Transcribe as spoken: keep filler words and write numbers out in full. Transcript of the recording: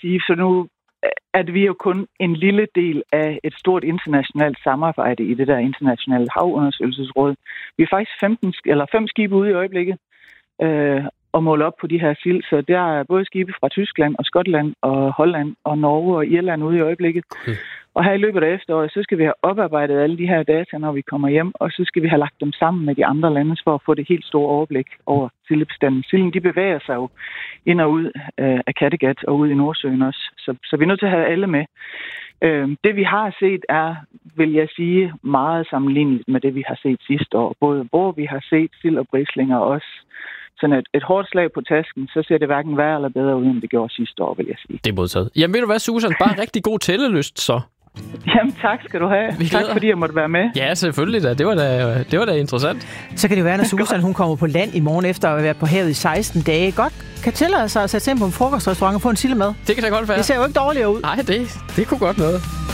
sige, så nu at vi jo kun en lille del af et stort internationalt samarbejde i det der internationale havundersøgelsesråd. Vi er faktisk femten, eller fem skibe ude i øjeblikket øh, og måle op på de her sild. Så der er både skibe fra Tyskland og Skotland og Holland og Norge og Irland ude i øjeblikket. Okay. Og her i løbet af efteråret, så skal vi have oparbejdet alle de her data, når vi kommer hjem, og så skal vi have lagt dem sammen med de andre lande for at få det helt store overblik over sildebestanden. Silden, de bevæger sig jo ind og ud af Kattegat og ud i Nordsøen også, så, så vi er nødt til at have alle med. Det vi har set er, vil jeg sige, meget sammenligneligt med det vi har set sidste år. Både hvor vi har set sild og brislinger også. Sådan et, et hårdt slag på tasken, så ser det hverken værre eller bedre ud, end det gjorde sidste år, vil jeg sige. Det er modtaget. Jamen ved du hvad, Susan? Bare rigtig god tællelyst, så. Jamen tak skal du have. Vi tak glæder. Fordi jeg måtte være med. Ja, selvfølgelig da. Det var da, det var da interessant. Så kan det være, når Susan hun kommer på land i morgen efter at have været på havet i seksten dage. Godt kan tillade sig at sætte sig ind på en frokostrestaurant og få en sildemad. Det kan da godt være. Det ser jo ikke dårligere ud. Nej, det, det kunne godt noget.